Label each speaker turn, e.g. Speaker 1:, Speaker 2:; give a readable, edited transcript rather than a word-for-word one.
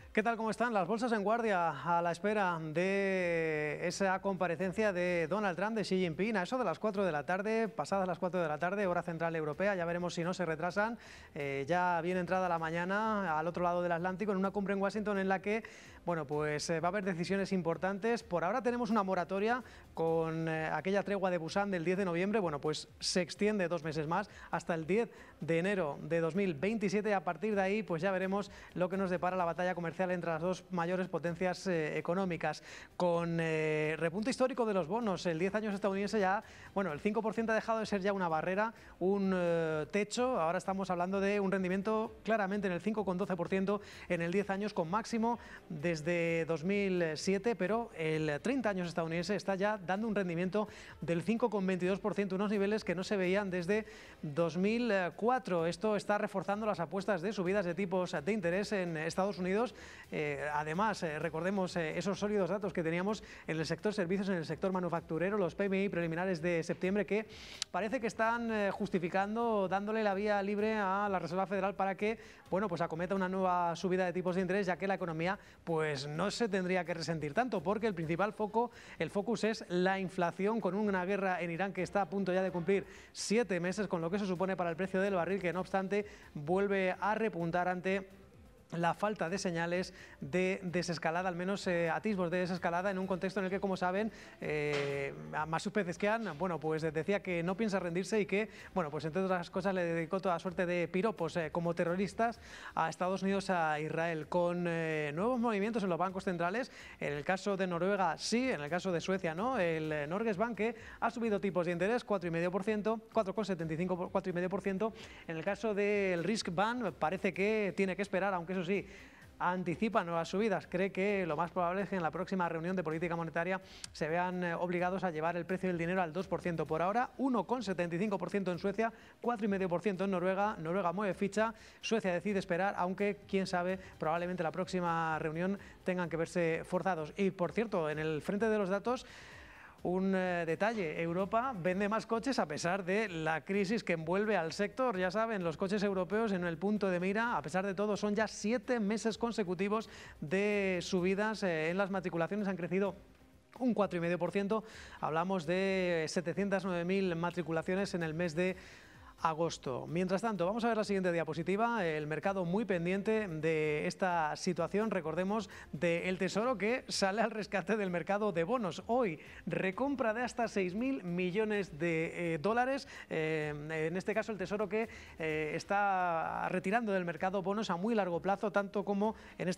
Speaker 1: ¿Qué tal? ¿Cómo están? Las bolsas en guardia a la espera de esa comparecencia de Donald Trump, de Xi Jinping, a eso de las 4 de la tarde, pasadas las 4 de la tarde, hora central europea. Ya veremos si no se retrasan. Ya bien entrada la mañana al otro lado del Atlántico, en una cumbre en Washington en la que, bueno, pues va a haber decisiones importantes. Por ahora tenemos una moratoria con aquella tregua de Busan del 10 de noviembre. Bueno, pues se extiende 2 meses más hasta el 10 de enero de 2027. A partir de ahí, pues ya veremos lo que nos depara la batalla comercial entre las dos mayores potencias económicas. Con repunte histórico de los bonos, el 10 años estadounidense ya, bueno, el 5% ha dejado de ser ya una barrera, un techo. Ahora estamos hablando de un rendimiento claramente en el 5,12% en el 10 años, con máximo desde 2007, pero el 30 años estadounidense está ya dando un rendimiento del 5,22%, unos niveles que no se veían desde 2004. Esto está reforzando las apuestas de subidas de tipos de interés en Estados Unidos. Además, recordemos esos sólidos datos que teníamos en el sector servicios, en el sector manufacturero, los PMI preliminares de septiembre, que parece que están justificando, dándole la vía libre a la Reserva Federal para que, bueno, pues acometa una nueva subida de tipos de interés, ya que la economía pues no se tendría que resentir tanto, porque el principal foco, el focus es la inflación, con una guerra en Irán que está a punto ya de cumplir 7 meses, con lo que eso supone para el precio del barril, que no obstante vuelve a repuntar ante la falta de señales de desescalada, al menos atisbos de desescalada, en un contexto en el que, como saben, Masud Pezeshkian, bueno, pues decía que no piensa rendirse y que, bueno, pues entre otras cosas le dedicó toda suerte de piropos como terroristas a Estados Unidos, a Israel, con nuevos movimientos en los bancos centrales. En el caso de Noruega sí, en el caso de Suecia no. El Norges Bank, que ha subido tipos de interés 4,5%, 4,75%, 4,5%. En el caso del Riksbank parece que tiene que esperar, aunque eso sí, anticipa nuevas subidas. Cree que lo más probable es que en la próxima reunión de política monetaria se vean obligados a llevar el precio del dinero al 2%. Por ahora, 1,75% en Suecia, 4,5% en Noruega. Noruega mueve ficha, Suecia decide esperar, aunque quién sabe, probablemente la próxima reunión tengan que verse forzados. Y por cierto, en el frente de los datos, un detalle: Europa vende más coches a pesar de la crisis que envuelve al sector. Ya saben, los coches europeos en el punto de mira. A pesar de todo, son ya 7 meses consecutivos de subidas en las matriculaciones. Han crecido un 4,5%. Hablamos de 709.000 matriculaciones en el mes de agosto. Mientras tanto, vamos a ver la siguiente diapositiva. El mercado muy pendiente de esta situación, recordemos, del Tesoro, que sale al rescate del mercado de bonos. Hoy, recompra de hasta 6.000 millones de dólares. En este caso, el Tesoro que está retirando del mercado bonos a muy largo plazo, tanto como en este